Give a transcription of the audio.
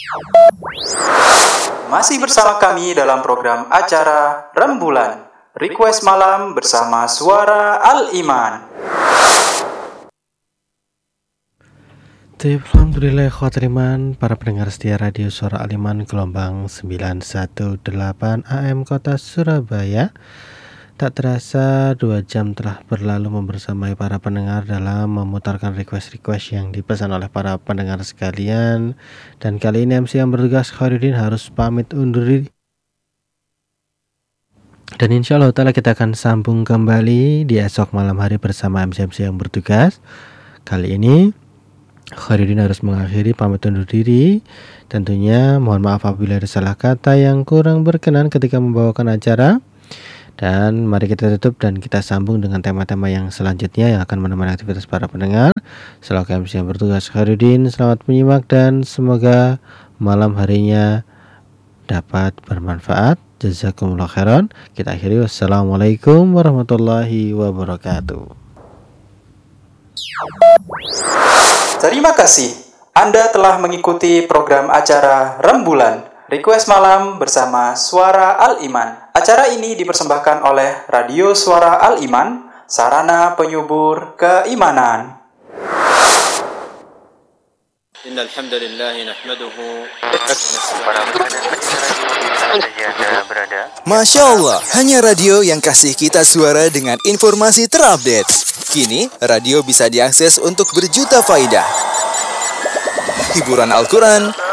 Masih bersama kami dalam program acara Rembulan Request Malam bersama Suara Al-Iman. Alhamdulillah khawatiriman para pendengar setia radio Suara Al-Iman gelombang 918 AM Kota Surabaya. Tak terasa 2 jam telah berlalu membersamai para pendengar dalam memutarkan request-request yang dipesan oleh para pendengar sekalian. Dan kali ini MC yang bertugas Khairuddin harus pamit undur diri. Dan insya Allah ta'ala kita akan sambung kembali di esok malam hari bersama MC-MC yang bertugas. Kali ini Khairuddin harus mengakhiri pamit undur diri. Tentunya mohon maaf apabila ada salah kata yang kurang berkenan ketika membawakan acara. Dan mari kita tutup dan kita sambung dengan tema-tema yang selanjutnya yang akan menemani aktivitas para pendengar. Selaku MC yang bertugas Khairuddin, selamat menyimak dan semoga malam harinya dapat bermanfaat. Jazakumullah khairan. Kita akhiri, wassalamualaikum warahmatullahi wabarakatuh. Terima kasih Anda telah mengikuti program acara Rembulan Request Malam bersama Suara Al-Iman. Acara ini dipersembahkan oleh Radio Suara Al-Iman, sarana penyubur keimanan. Innal hamdalillah nahmaduhu. Masya Allah, hanya radio yang kasih kita suara dengan informasi terupdate. Kini, radio bisa diakses untuk berjuta faidah. Hiburan Al-Quran,